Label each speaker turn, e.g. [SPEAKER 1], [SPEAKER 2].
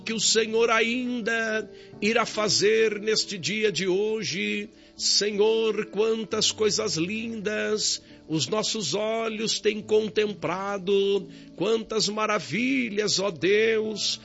[SPEAKER 1] que o Senhor ainda irá fazer neste dia de hoje. Senhor, quantas coisas lindas os nossos olhos têm contemplado, quantas maravilhas, ó Deus,